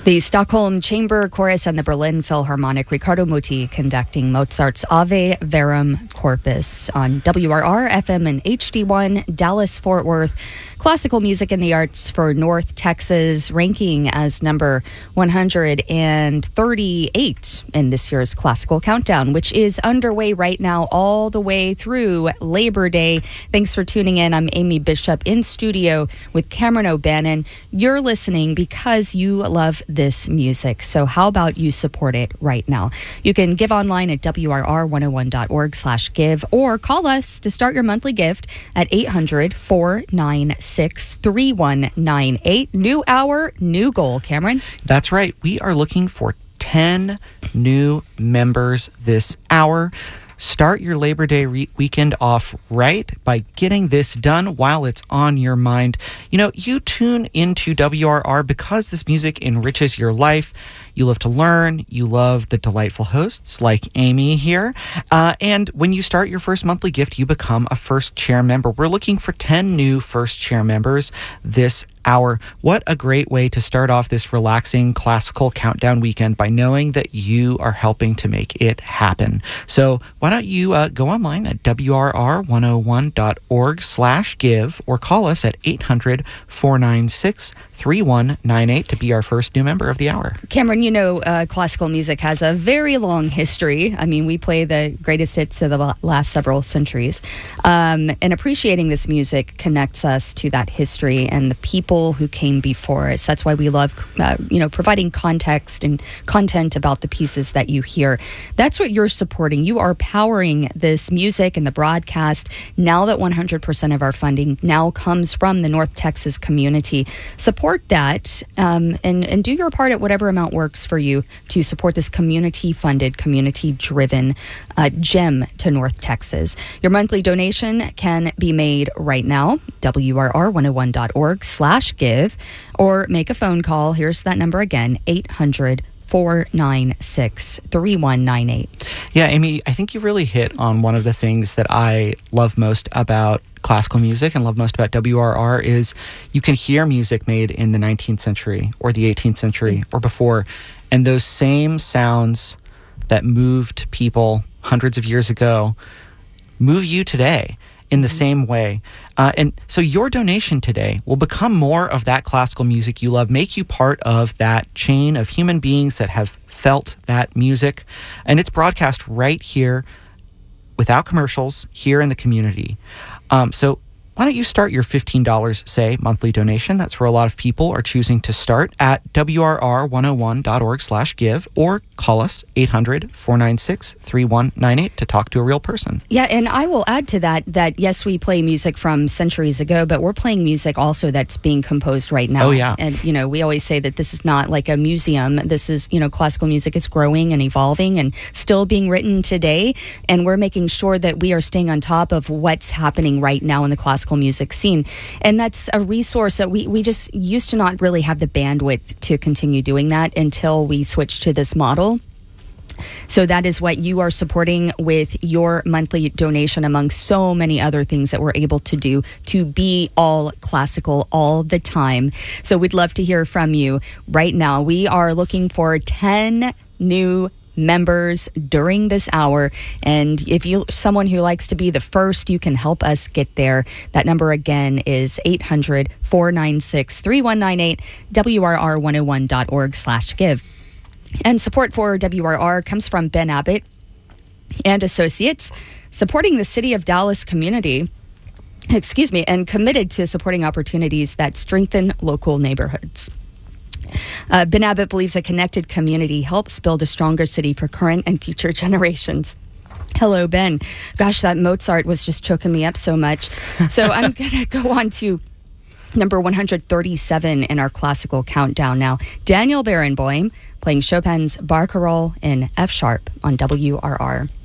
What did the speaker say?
The Stockholm Chamber Chorus and the Berlin Philharmonic, Riccardo Muti conducting Mozart's Ave Verum Corpus on WRR, FM and HD1, Dallas, Fort Worth. Classical music and the arts for North Texas, ranking as number 138 in this year's Classical Countdown, which is underway right now all the way through Labor Day. Thanks for tuning in. I'm Amy Bishop in studio with Cameron O'Bannon. You're listening because you love this music. So how about you support it right now? You can give online at WRR101.org/give or call us to start your monthly gift at 800-496-3198. New hour, new goal. Cameron? That's right. We are looking for 10 new members this hour. Start your Labor Day weekend off right by getting this done while it's on your mind. You know, you tune into WRR because this music enriches your life. You love to learn. You love the delightful hosts like Amy here. And when you start your first monthly gift, you become a first chair member. We're looking for 10 new first chair members this hour. What a great way to start off this relaxing classical countdown weekend by knowing that you are helping to make it happen. So why don't you go online at WRR101.org/give or call us at 800-496-3198 to be our first new member of the hour. Cameron, you know, classical music has a very long history. I mean, we play the greatest hits of the last several centuries. And appreciating this music connects us to that history and the people who came before us. That's why we love, providing context and content about the pieces that you hear. That's what you're supporting. You are powering this music and the broadcast now that 100% of our funding now comes from the North Texas community. Support that and do your part at whatever amount works for you to support this community-funded, community-driven gem to North Texas. Your monthly donation can be made right now, WRR101.org/give, or make a phone call. Here's that number again, 800-496-3198. Yeah, Amy, I think you really hit on one of the things that I love most about classical music and love most about WRR is you can hear music made in the 19th century or the 18th century or before, and those same sounds that moved people hundreds of years ago move you today in the same way. And so your donation today will become more of that classical music you love, make you part of that chain of human beings that have felt that music. And it's broadcast right here without commercials here in the community. So why don't you start your $15, say, monthly donation? That's where a lot of people are choosing to start at WRR101.org/give or call us 800-496-3198 to talk to a real person. Yeah, and I will add to that yes, we play music from centuries ago, but we're playing music also that's being composed right now. Oh, yeah. And, we always say that this is not like a museum. This is, classical music is growing and evolving and still being written today. And we're making sure that we are staying on top of what's happening right now in the classical music scene. And that's a resource that we just used to not really have the bandwidth to continue doing that until we switched to this model. So that is what you are supporting with your monthly donation among so many other things that we're able to do to be all classical all the time. So we'd love to hear from you right now. We are looking for 10 new members during this hour, and if you're someone who likes to be the first, you can help us get there. That number again is 800-496-3198, WRR101.org/give. And support for WRR comes from Ben Abbott and Associates, supporting the City of Dallas community, and committed to supporting opportunities that strengthen local neighborhoods. Ben Abbott believes a connected community helps build a stronger city for current and future generations. Hello, Ben. Gosh, that Mozart was just choking me up so much. So I'm going to go on to number 137 in our classical countdown now. Daniel Barenboim playing Chopin's Barcarolle in F sharp on WRR.